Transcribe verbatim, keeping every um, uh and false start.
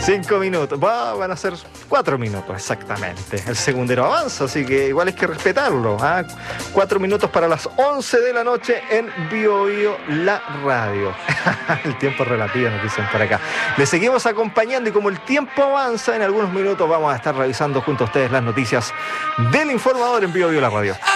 Cinco minutos, Va, van a ser cuatro minutos exactamente. El segundero avanza, así que igual hay que respetarlo. ¿ah? Cuatro minutos para las once de la noche en Bio Bio, la radio. El tiempo es relativo, nos dicen por acá. Les seguimos acompañando y como el tiempo avanza, en algunos minutos vamos a estar revisando junto a ustedes las noticias del informador en Bio Bio, la radio.